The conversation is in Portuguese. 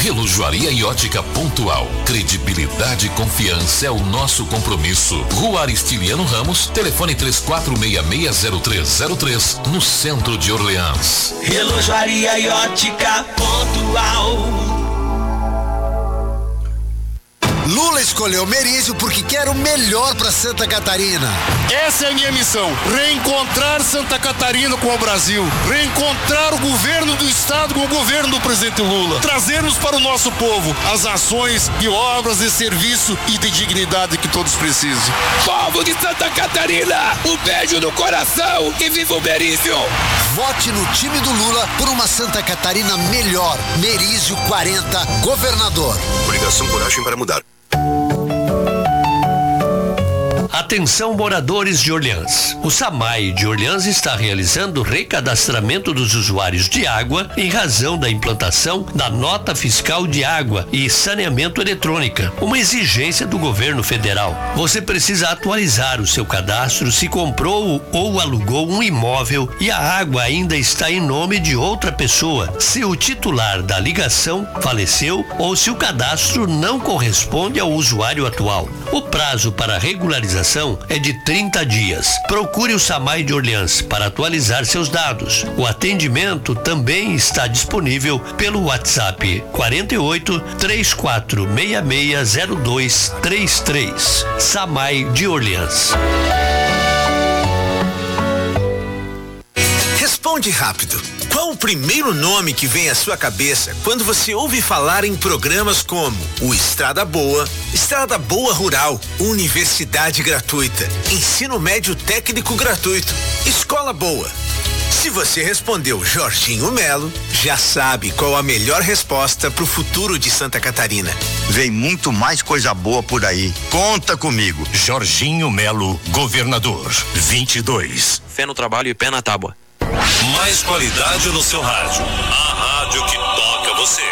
Relojoaria e ótica pontual. Credibilidade e confiança é o nosso compromisso. Rua Aristiliano Ramos, telefone 34660303, no centro de Orleans. Relojoaria e ótica pontual. Lula escolheu Merizio porque quer o melhor para Santa Catarina. Essa é a minha missão, reencontrar Santa Catarina com o Brasil, reencontrar o governo do estado com o governo do presidente Lula, trazermos para o nosso povo as ações e obras de serviço e de dignidade que todos precisam. Povo de Santa Catarina, um beijo no coração e viva o Merizio! Vote no time do Lula por uma Santa Catarina melhor. Merizio 40, governador. Obrigação, coragem para mudar. Atenção, moradores de Orleans. O SAMAI de Orleans está realizando o recadastramento dos usuários de água em razão da implantação da nota fiscal de água e saneamento eletrônica, uma exigência do governo federal. Você precisa atualizar o seu cadastro se comprou ou alugou um imóvel e a água ainda está em nome de outra pessoa, se o titular da ligação faleceu ou se o cadastro não corresponde ao usuário atual. O prazo para regularização é de 30 dias. Procure o SAMAI de Orleans para atualizar seus dados. O atendimento também está disponível pelo WhatsApp 48 3466 0233. SAMAI de Orleans. Responde rápido. Qual o primeiro nome que vem à sua cabeça quando você ouve falar em programas como o Estrada Boa Rural, Universidade Gratuita, Ensino Médio Técnico Gratuito, Escola Boa? Se você respondeu Jorginho Melo, já sabe qual a melhor resposta para o futuro de Santa Catarina. Vem muito mais coisa boa por aí. Conta comigo. Jorginho Melo, governador. 22. Fé no trabalho e pé na tábua. Mais qualidade no seu rádio. A rádio que toca você.